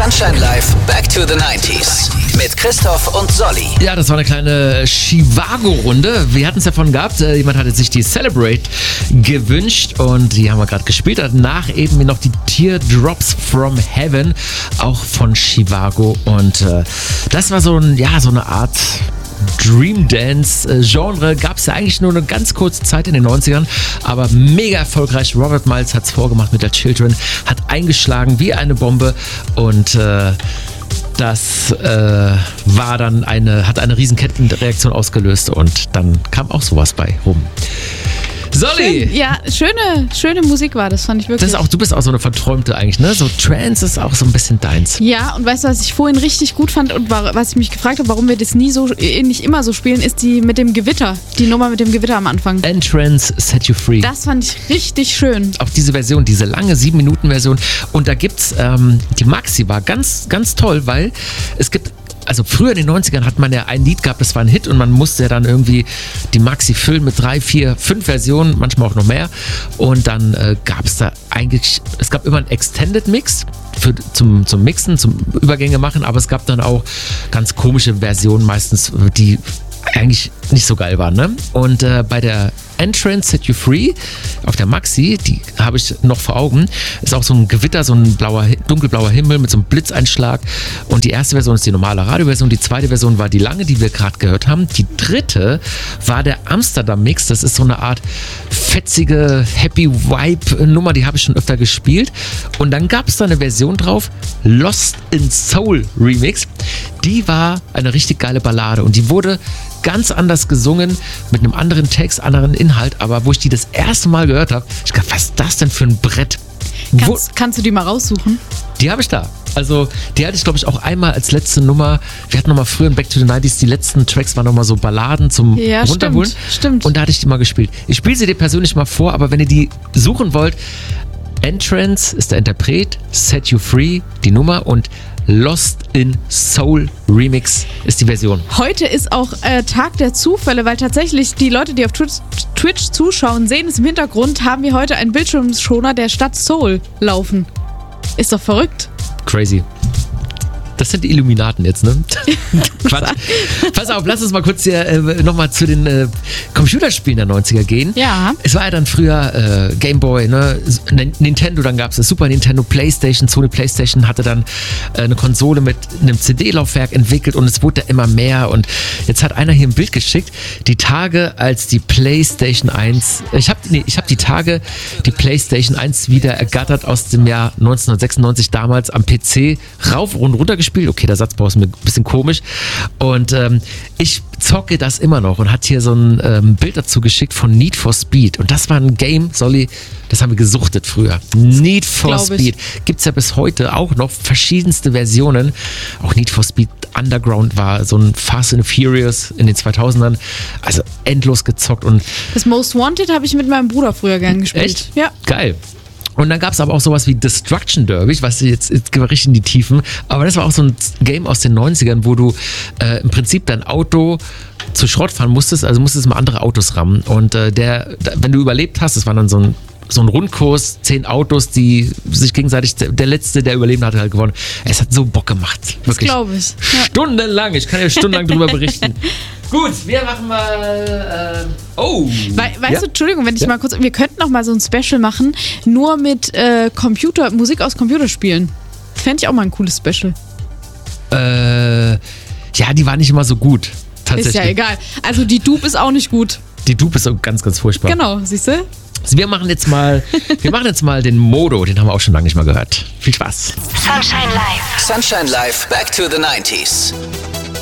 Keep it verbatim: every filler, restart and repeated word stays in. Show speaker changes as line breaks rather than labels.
Sunshine Live Back to the neunziger mit Christoph und Solly.
Ja, das war eine kleine Chivago-Runde. Wir hatten es davon gehabt, äh, jemand hatte sich die Celebrate gewünscht und die haben wir gerade gespielt. Danach eben noch die Teardrops from Heaven, auch von Chivago. Und äh, das war so, ein, ja, so eine Art Dream Dance-Genre. Gab es ja eigentlich nur eine ganz kurze Zeit in den neunzigern, aber mega erfolgreich. Robert Miles hat es vorgemacht mit der Children, hat eingeschlagen wie eine Bombe und äh, das äh, war dann eine, hat eine riesen Kettenreaktion ausgelöst und dann kam auch sowas bei rum. Solly!
Schön, ja, schöne, schöne Musik war das, fand ich wirklich.
Das ist auch, du bist auch so eine Verträumte eigentlich, ne? So Trance ist auch so ein bisschen deins.
Ja, und weißt du, was ich vorhin richtig gut fand und war, was ich mich gefragt habe, warum wir das nie so, nicht immer so spielen, ist die mit dem Gewitter. Die Nummer mit dem Gewitter am Anfang.
Entrance Set You Free.
Das fand ich richtig schön.
Auch diese Version, diese lange sieben Minuten Version. Und da gibt's, ähm, die Maxi war ganz, ganz toll, weil es gibt. Also früher in den neunzigern hat man ja ein Lied gehabt, das war ein Hit und man musste ja dann irgendwie die Maxi füllen mit drei, vier, fünf Versionen, manchmal auch noch mehr. Und dann äh, gab es da eigentlich, es gab immer einen Extended Mix für, zum, zum Mixen, zum Übergänge machen, aber es gab dann auch ganz komische Versionen meistens, die eigentlich nicht so geil waren, ne? Und äh, bei der Entrance Set You Free auf der Maxi, die habe ich noch vor Augen, ist auch so ein Gewitter, so ein blauer, dunkelblauer Himmel mit so einem Blitzeinschlag. Und die erste Version ist die normale Radioversion, die zweite Version war die lange, die wir gerade gehört haben. Die dritte war der Amsterdam Mix, das ist so eine Art fetzige Happy Vibe Nummer, die habe ich schon öfter gespielt. Und dann gab es da eine Version drauf, Lost in Soul Remix. Die war eine richtig geile Ballade und die wurde ganz anders gesungen, mit einem anderen Text, anderen Inhalt, aber wo ich die das erste Mal gehört habe, ich dachte, was ist das denn für ein Brett?
Kannst,
wo,
kannst du die mal raussuchen?
Die habe ich da. Also die hatte ich, glaube ich, auch einmal als letzte Nummer. Wir hatten nochmal früher in Back to the neunziger, die letzten Tracks waren nochmal so Balladen zum
ja,
Runterholen.
Stimmt, stimmt.
Und da hatte ich die mal gespielt. Ich spiele sie dir persönlich mal vor, aber wenn ihr die suchen wollt, Entrance ist der Interpret, Set You Free, die Nummer und Lost in Soul Remix ist die Version.
Heute ist auch äh, Tag der Zufälle, weil tatsächlich die Leute, die auf Twitch, Twitch zuschauen, sehen es im Hintergrund, haben wir heute einen Bildschirmschoner der Stadt Seoul laufen. Ist doch verrückt.
Crazy. Das sind die Illuminaten jetzt, ne? Quatsch. Pass auf, lass uns mal kurz hier äh, nochmal zu den äh, Computerspielen der neunziger gehen.
Ja.
Es war ja dann früher äh, Game Boy, ne? Nintendo, dann gab es das Super Nintendo, PlayStation. Sony PlayStation hatte dann äh, eine Konsole mit einem C D-Laufwerk entwickelt und es wurde da immer mehr. Und jetzt hat einer hier ein Bild geschickt, die Tage, als die PlayStation eins, ich habe nee, ich hab die Tage, die PlayStation eins wieder ergattert aus dem Jahr neunzehnhundertsechsundneunzig, damals am P C, rauf und runter gespielt. Okay, der Satzbau ist mir ein bisschen komisch. Und ähm, ich zocke das immer noch und hat hier so ein ähm, Bild dazu geschickt von Need for Speed. Und das war ein Game, Solly, das haben wir gesuchtet früher. Need for Speed. Gibt es ja bis heute auch noch verschiedenste Versionen. Auch Need for Speed Underground war so ein Fast and Furious in den zweitausendern. Also endlos gezockt. Und
das Most Wanted habe ich mit meinem Bruder früher gern gespielt.
Echt?
Ja.
Geil. Und dann gab es aber auch sowas wie Destruction Derby, ich weiß jetzt, jetzt gehen wir richtig in die Tiefen, aber das war auch so ein Game aus den neunzigern, wo du äh, im Prinzip dein Auto zu Schrott fahren musstest, also musstest mal andere Autos rammen und äh, der, wenn du überlebt hast, das war dann so ein so ein Rundkurs, zehn Autos, die sich gegenseitig, der Letzte, der überleben hatte, halt gewonnen. Es hat so Bock gemacht. Wirklich.
Das glaube ich. Ja.
Stundenlang, ich kann ja stundenlang drüber berichten. Gut, wir machen mal, äh, oh.
We weißt
ja?
du, Entschuldigung, wenn ich
ja?
mal kurz, wir könnten noch mal so ein Special machen, nur mit äh, Computer, Musik aus Computerspielen. Fände ich auch mal ein cooles Special.
Äh, ja, die war nicht immer so gut. Tatsächlich.
Ist ja egal. Also die Dupe ist auch nicht gut.
Die Dupe ist so ganz, ganz furchtbar.
Genau, siehst du?
Also wir machen jetzt mal, wir machen jetzt mal den Modo, den haben wir auch schon lange nicht mehr gehört. Viel Spaß.
Sunshine Live. Sunshine Live Back to the neunziger.